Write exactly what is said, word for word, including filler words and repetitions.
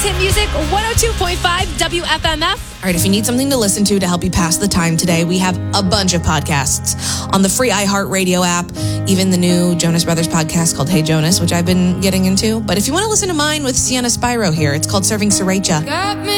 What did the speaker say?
Hit Music, one oh two point five W F M F. All right, if you need something to listen to to help you pass the time today, we have a bunch of podcasts on the free iHeartRadio app, even the new Jonas Brothers podcast called Hey Jonas, which I've been getting into. But if you want to listen to mine with Sienna Spyro here, it's called Serving Sriracha.